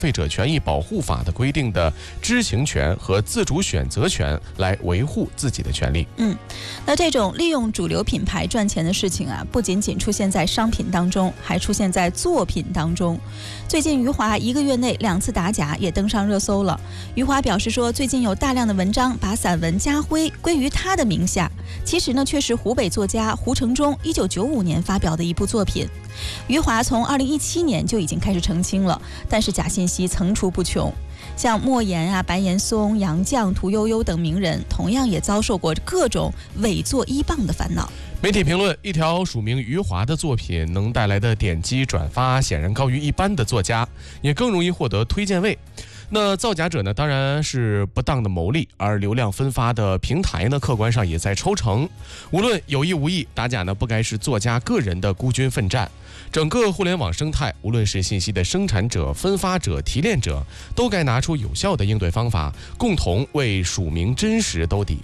费者权益保护法的规定的知情权和自主选择权来维护自己的权利。 那这种利用主流品牌赚钱的事情啊，不仅仅出现在商品当中，还出现在作品当中。最近余华1个月内2次打假也登上热搜了。余华表示说，最近有大量的文章把散文《家徽》归于他的名下，其实呢却是湖北作家胡承忠1995年发表的一部作品。余华从2017年就已经开始澄清了，但是假信息层出不穷。像莫言啊、白岩松、杨绛、屠呦呦等名人，同样也遭受过各种伪作依傍的烦恼。 媒体评论，一条署名余华的作品能带来的点击转发显然高于一般的作家，也更容易获得推荐位。那造假者呢，当然是不当的牟利，而流量分发的平台呢，客观上也在抽成。无论有意无意，打假呢不该是作家个人的孤军奋战。整个互联网生态，无论是信息的生产者、分发者、提炼者，都该拿出有效的应对方法，共同为署名真实兜底。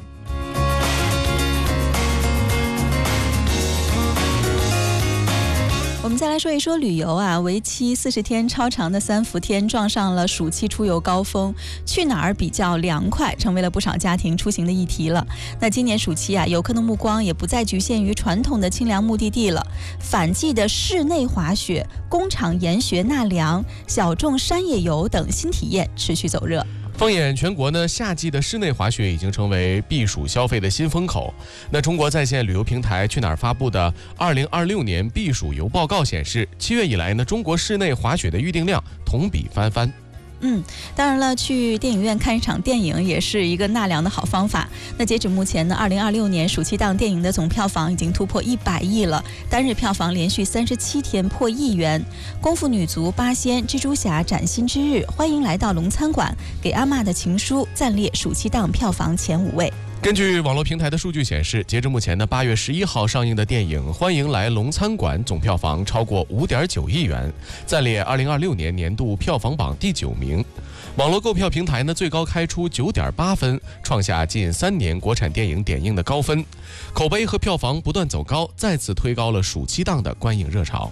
我们再来说一说旅游啊，为期40天超长的3伏天撞上了暑期出游高峰，去哪儿比较凉快，成为了不少家庭出行的议题了。那今年暑期啊，游客的目光也不再局限于传统的清凉目的地了，反季的室内滑雪、工厂研学纳凉、小众山野游等新体验持续走热。 放眼全国呢，夏季的室内滑雪已经成为避暑消费的新风口。那中国在线旅游平台去哪儿发布的2026年避暑游报告显示，7月以来呢，中国室内滑雪的预订量同比翻番。 当然了，去电影院看一场电影也是一个纳凉的好方法。那截止目前呢，2026年暑期档电影的总票房已经突破100亿了，单日票房连续37天破1亿元。功夫女足、八仙、蜘蛛侠崭新之日、欢迎来到龙餐馆、给阿嬷的情书暂列暑期档票房前5位。 根据网络平台的数据显示，截至目前呢，8月11号上映的电影《欢迎来龙餐馆》总票房超过5.9亿元，暂列2026年年度票房榜第9名。网络购票平台呢，最高开出9.8分，创下近3年国产电影点映的高分，口碑和票房不断走高，再次推高了暑期档的观影热潮。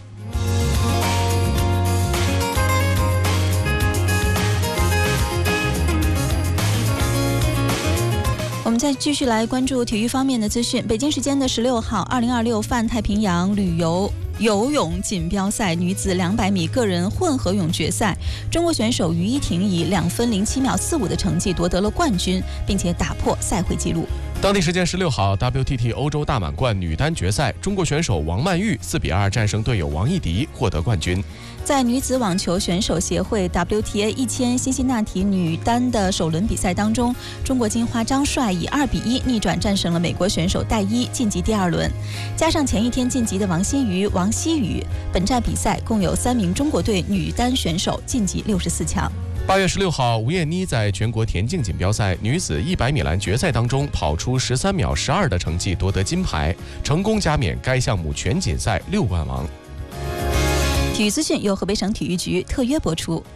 我们再继续来关注体育方面的资讯。北京时间的16号，2026泛太平洋旅游游泳锦标赛女子200米个人混合泳决赛，中国选手于依婷以2分07秒45的成绩夺得了冠军，并且打破赛会纪录。 当地时间16号 ，WTT 欧洲大满贯女单决赛，中国选手王曼玉4比2战胜队友王艺迪，获得冠军。 在女子网球选手协会 WTA 1000辛辛那提女单的首轮比赛当中，中国金花张帅以2比1逆转战胜了美国选手戴一，晋级第2轮。加上前一天晋级的王欣瑜、王希雨，本站比赛共有3名中国队女单选手晋级64强。 8月16号，吴艳妮在全国田径锦标赛女子100米栏决赛当中跑出13秒12的成绩夺得金牌，成功加冕该项目全锦赛6冠王。 体育资讯由河北省体育局特约播出。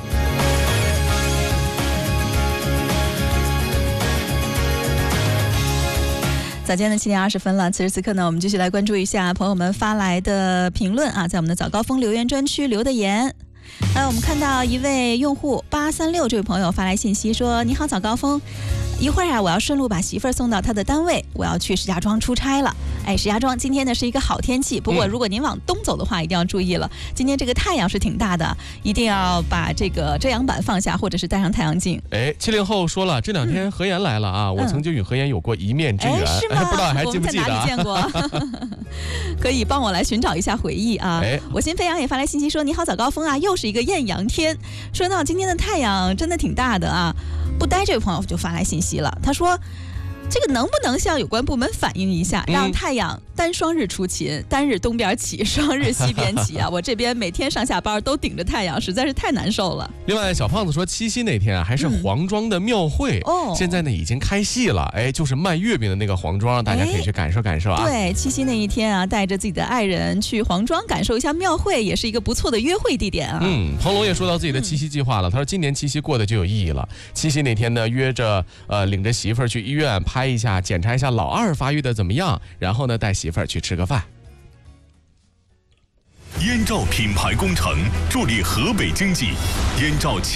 早间的7点20分了，此时此刻呢，我们继续来关注一下朋友们发来的评论啊，在我们的早高峰留言专区留的言。我们看到一位用户836这位朋友发来信息说：“你好，早高峰，一会儿啊，我要顺路把媳妇儿送到她的单位，我要去石家庄出差了。石家庄今天呢是一个好天气，不过如果您往东走的话，一定要注意了，今天这个太阳是挺大的，一定要把这个遮阳板放下，或者是戴上太阳镜。 ”70后说了，这2天何岩来了啊，我曾经与何岩有过一面之缘， 是吗？ 不知道还记不记得？ 我们在哪里见过？可以帮我来寻找一下回忆啊。我心飞扬也发来信息说：“你好，早高峰啊，又是一个艳阳天。”说到今天的太阳真的挺大的啊。不呆这位朋友就发来信息了，他说：“这个能不能向有关部门反映一下，让太阳单双日出勤，单日东边起，双日西边起啊！我这边每天上下班都顶着太阳，实在是太难受了。” 另外，小胖子说七夕那天啊，还是黄庄的庙会，现在呢已经开戏了，就是卖月饼的那个黄庄，大家可以去感受感受啊。 对，七夕那一天啊，带着自己的爱人去黄庄感受一下庙会，也是一个不错的约会地点啊。 彭龙也说到自己的七夕计划了，他说今年七夕过得就有意义了。七夕那天呢，约着领着媳妇儿去医院拍一下，检查一下老二发育的怎么样，然后呢带媳妇儿去吃个饭。 燕赵品牌工程助力河北经济，燕赵